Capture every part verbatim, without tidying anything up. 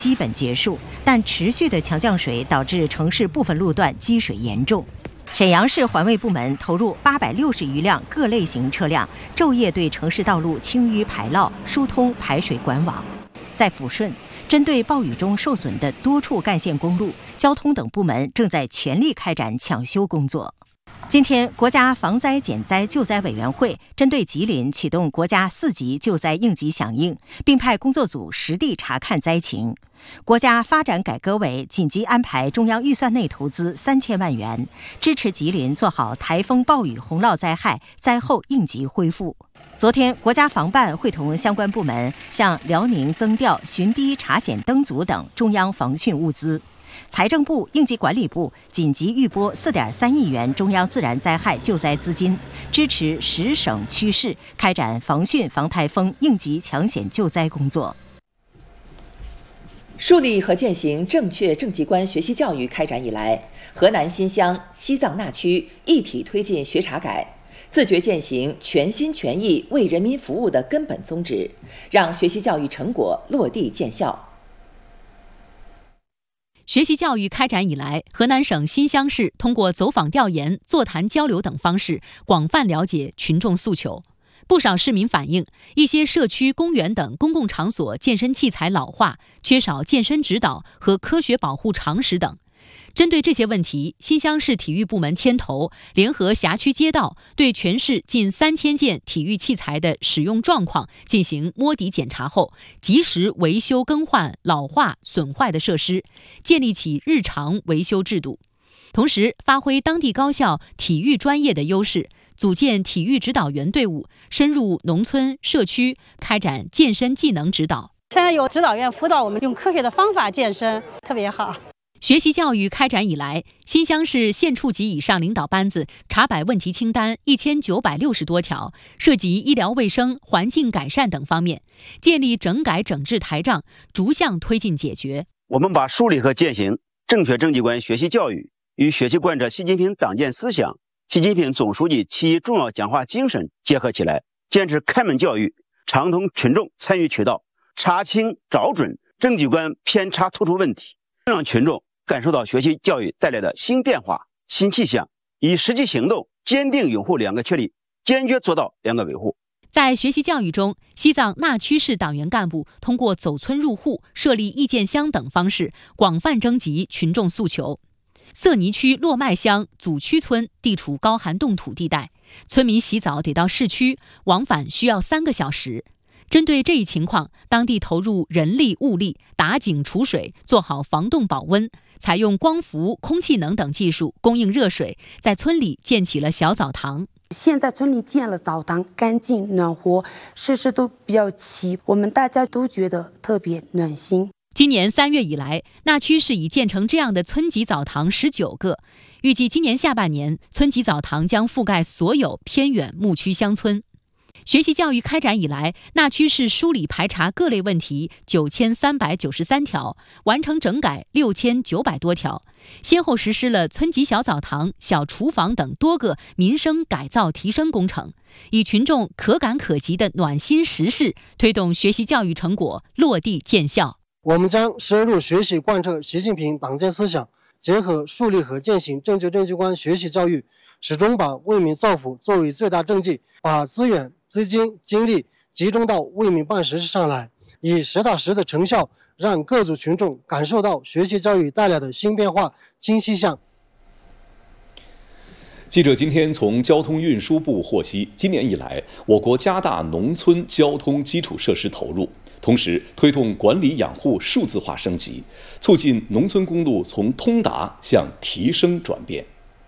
基本结束，但持续的强降水导致城市部分路段积水严重。沈阳市环卫部门投入八百六十余辆各类型车辆，昼夜对城市道路清淤排涝、疏通排水管网。在抚顺，针对暴雨中受损的多处干线公路，交通等部门正在全力开展抢修工作。今天，国家防灾减灾救灾委员会针对吉林启动国家四级救灾应急响应，并派工作组实地查看灾情。国家发展改革委紧急安排中央预算内投资三千万元，支持吉林做好台风、暴雨、洪涝灾害灾后应急恢复。昨天，国家防办会同相关部门向辽宁增调巡堤查险灯组等中央防汛物资。财政部、应急管理部紧急预拨四点三亿元中央自然灾害救灾资金，支持十省区市开展防汛、防台风应急抢险救灾工作。 树立和践行正确政绩观学习教育开展以来，河南新乡、西藏那曲一体推进学查改，自觉践行全心全意为人民服务的根本宗旨，让学习教育成果落地见效。 学习教育开展以来，河南省新乡市通过走访调研、座谈交流等方式，广泛了解群众诉求。不少市民反映，一些社区、公园等公共场所健身器材老化，缺少健身指导和科学保护常识等。针对这些问题，新乡市体育部门牵头，联合辖区街道，对全市近三千件体育器材的使用状况进行摸底检查后，及时维修更换老化损坏的设施，建立起日常维修制度。同时，发挥当地高校体育专业的优势，组建体育指导员队伍，深入农村社区，开展健身技能指导。 现在有指导员辅导我们用科学的方法健身，特别好。 学习教育开展以来，新乡市县处级以上领导班子查摆问题清单一千九百六十多条，涉及医疗卫生、环境改善等方面，建立整改整治台账，逐项推进解决。 我们把树立和践行正确政绩观学习教育与学习贯彻习近平党建思想、习近平总书记七一重要讲话精神结合起来，坚持开门教育，畅通群众参与渠道，查清找准政绩观偏差突出问题，让群众感受到学习教育带来的新变化、新气象，以实际行动坚定拥护两个确立，坚决做到两个维护。 在学习教育中，西藏那曲市党员干部通过走村入户、设立意见箱等方式，广泛征集群众诉求。色尼区落麦乡祖区村地处高寒冻土地带，村民洗澡得到市区，往返需要三个小时。针对这一情况，当地投入人力物力，打井储水，做好防冻保温，采用光伏、空气能等技术供应热水，在村里建起了小澡堂。 现在村里建了澡堂，干净暖和，设施都比较齐，我们大家都觉得特别暖心。 今年三月以来，那曲市已建成这样的村级澡堂十九个，预计今年下半年，村级澡堂将覆盖所有偏远牧区乡村。学习教育开展以来，那曲市梳理排查各类问题九千三百九十三条，完成整改六千九百多条，先后实施了村级小澡堂、小厨房等多个民生改造提升工程，以群众可感可及的暖心实事，推动学习教育成果落地见效。 我们将深入学习贯彻习近平党建思想，结合树立和践行正确政绩观学习教育，始终把为民造福作为最大政绩，把资源、资金、精力集中到为民办实事上来，以实打实的成效，让各族群众感受到学习教育带来的新变化、新气象。 记者今天从交通运输部获悉，今年以来，我国加大农村交通基础设施投入，同时推动管理养护数字化升级，促进农村公路从通达向提升转变。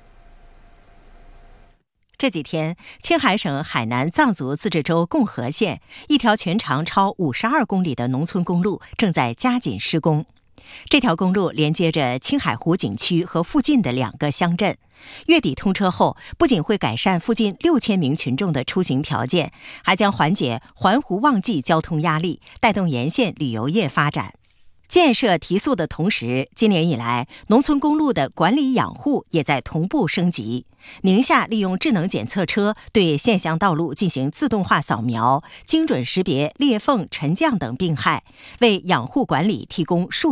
这几天，青海省海南藏族自治州共和县一条全长超五十二公里的农村公路正在加紧施工。这条公路连接着青海湖景区和附近的两个乡镇。月底通车后，不仅会改善附近六千名群众的出行条件，还将缓解环湖旺季交通压力，带动沿线旅游业发展。 建设提速的同时，今年以来，农村公路的管理养护也在同步升级。宁夏利用智能检测车对县乡道路进行自动化扫描，精准识别裂缝、沉降等病害，为养护管理提供数